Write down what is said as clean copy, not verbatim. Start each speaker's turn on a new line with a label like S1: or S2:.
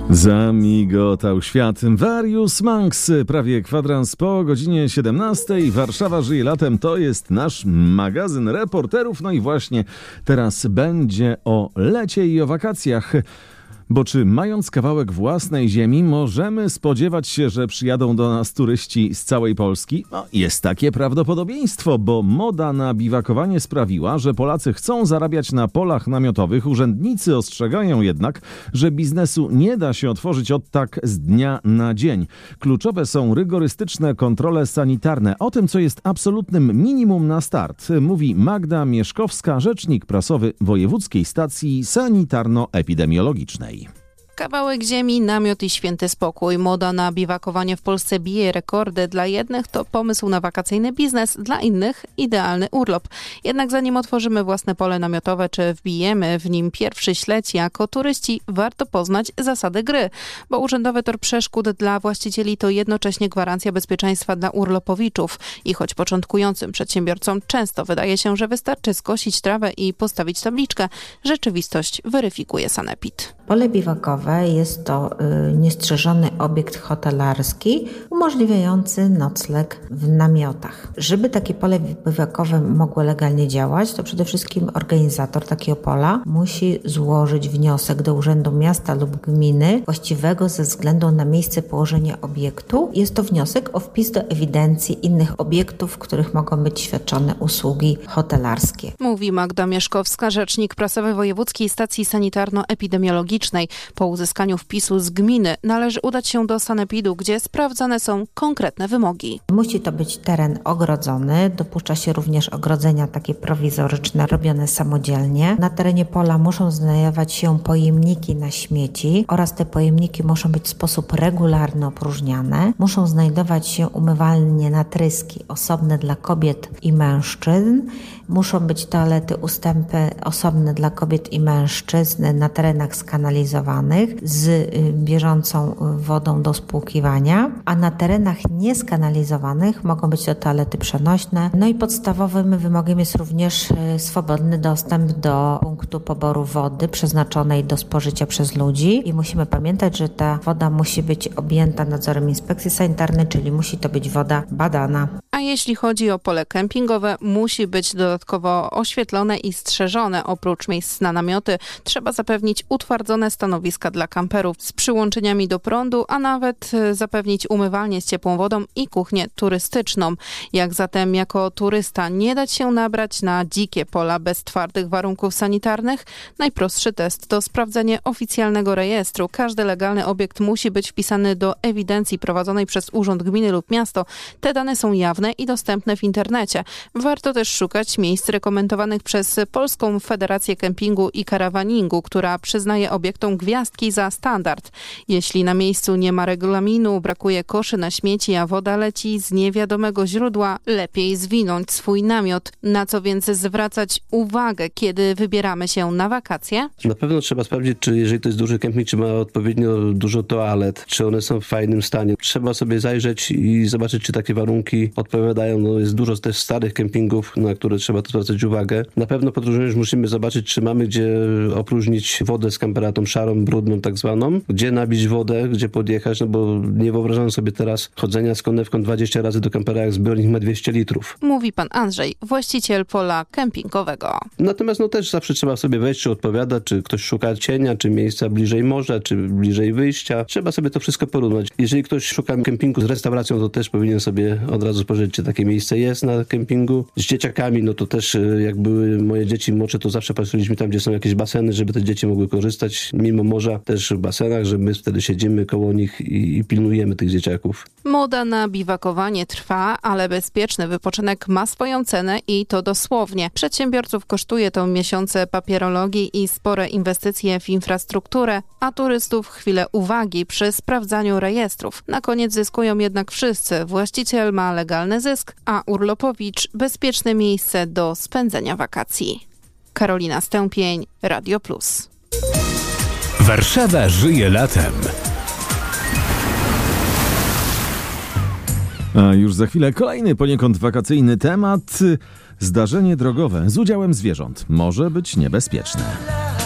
S1: Zamigotał świat. Various Monks, prawie kwadrans po godzinie 17. Warszawa żyje latem, to jest nasz magazyn reporterów. No i właśnie teraz będzie o lecie i o wakacjach. Bo czy mając kawałek własnej ziemi możemy spodziewać się, że przyjadą do nas turyści z całej Polski? No, jest takie prawdopodobieństwo, bo moda na biwakowanie sprawiła, że Polacy chcą zarabiać na polach namiotowych. Urzędnicy ostrzegają jednak, że biznesu nie da się otworzyć od tak z dnia na dzień. Kluczowe są rygorystyczne kontrole sanitarne. O tym, co jest absolutnym minimum na start, mówi Magda Mieszkowska, rzecznik prasowy Wojewódzkiej Stacji Sanitarno-Epidemiologicznej.
S2: Kawałek ziemi, namiot i święty spokój. Moda na biwakowanie w Polsce bije rekordy. Dla jednych to pomysł na wakacyjny biznes, dla innych idealny urlop. Jednak zanim otworzymy własne pole namiotowe, czy wbijemy w nim pierwszy śledź jako turyści, warto poznać zasady gry. Bo urzędowy tor przeszkód dla właścicieli to jednocześnie gwarancja bezpieczeństwa dla urlopowiczów. I choć początkującym przedsiębiorcom często wydaje się, że wystarczy skosić trawę i postawić tabliczkę, rzeczywistość weryfikuje sanepid.
S3: Pole biwakowe jest to niestrzeżony obiekt hotelarski umożliwiający nocleg w namiotach. Żeby takie pole biwakowe mogło legalnie działać, to przede wszystkim organizator takiego pola musi złożyć wniosek do Urzędu Miasta lub Gminy właściwego ze względu na miejsce położenia obiektu. Jest to wniosek o wpis do ewidencji innych obiektów, w których mogą być świadczone usługi hotelarskie.
S2: Mówi Magda Mieszkowska, rzecznik prasowy Wojewódzkiej Stacji Sanitarno-Epidemiologicznej. Po uzyskaniu wpisu z gminy należy udać się do sanepidu, gdzie sprawdzane są konkretne wymogi.
S3: Musi to być teren ogrodzony. Dopuszcza się również ogrodzenia takie prowizoryczne, robione samodzielnie. Na terenie pola muszą znajdować się pojemniki na śmieci oraz te pojemniki muszą być w sposób regularny opróżniane. Muszą znajdować się umywalnie natryski osobne dla kobiet i mężczyzn. Muszą być toalety ustępy osobne dla kobiet i mężczyzn na terenach skanalizowanych z bieżącą wodą do spłukiwania, a na terenach nieskanalizowanych mogą być to toalety przenośne. No i podstawowym wymogiem jest również swobodny dostęp do punktu poboru wody przeznaczonej do spożycia przez ludzi i musimy pamiętać, że ta woda musi być objęta nadzorem inspekcji sanitarnej, czyli musi to być woda badana.
S2: A jeśli chodzi o pole kempingowe, musi być dodatkowo oświetlone i strzeżone. Oprócz miejsc na namioty trzeba zapewnić utwardzone stanowiska dla kamperów z przyłączeniami do prądu, a nawet zapewnić umywalnię z ciepłą wodą i kuchnię turystyczną. Jak zatem jako turysta nie dać się nabrać na dzikie pola bez twardych warunków sanitarnych? Najprostszy test to sprawdzenie oficjalnego rejestru. Każdy legalny obiekt musi być wpisany do ewidencji prowadzonej przez Urząd Gminy lub Miasto. Te dane są jawne i dostępne w internecie. Warto też szukać miejsc rekomendowanych przez Polską Federację Kempingu i Karawaningu, która przyznaje obiektom gwiazdki za standard. Jeśli na miejscu nie ma regulaminu, brakuje koszy na śmieci, a woda leci z niewiadomego źródła, lepiej zwinąć swój namiot. Na co więc zwracać uwagę, kiedy wybieramy się na wakacje?
S4: Na pewno trzeba sprawdzić, czy jeżeli to jest duży kemping, czy ma odpowiednio dużo toalet, czy one są w fajnym stanie. Trzeba sobie zajrzeć i zobaczyć, czy takie warunki odpowiadają. No jest dużo też starych kempingów, na które trzeba to zwracać uwagę. Na pewno podróżując musimy zobaczyć, czy mamy gdzie opróżnić wodę z kampera, tą szarą, brudną tak zwaną, gdzie nabić wodę, gdzie podjechać, no bo nie wyobrażam sobie teraz chodzenia z konewką 20 razy do kampera, jak zbiornik ma 200 litrów.
S2: Mówi pan Andrzej, właściciel pola kempingowego.
S4: Natomiast no też zawsze trzeba sobie wejść, czy odpowiada, czy ktoś szuka cienia, czy miejsca bliżej morza, czy bliżej wyjścia. Trzeba sobie to wszystko porównać. Jeżeli ktoś szuka kempingu z restauracją, to też powinien sobie od razu spojrzeć, czy takie miejsce jest na kempingu. Z dzieciakami, no to też jak były moje dzieci młodsze, to zawsze patrzyliśmy tam, gdzie są jakieś baseny, żeby te dzieci mogły korzystać mimo morza też w basenach, że my wtedy siedzimy koło nich i pilnujemy tych dzieciaków.
S2: Moda na biwakowanie trwa, ale bezpieczny wypoczynek ma swoją cenę i to dosłownie. Przedsiębiorców kosztuje to miesiące papierologii i spore inwestycje w infrastrukturę, a turystów chwilę uwagi przy sprawdzaniu rejestrów. Na koniec zyskują jednak wszyscy. Właściciel ma legalny zysk, a urlopowicz bezpieczne miejsce do spędzenia wakacji. Karolina Stępień, Radio Plus.
S5: Warszawa żyje latem.
S1: A już za chwilę kolejny poniekąd wakacyjny temat. Zdarzenie drogowe z udziałem zwierząt może być niebezpieczne.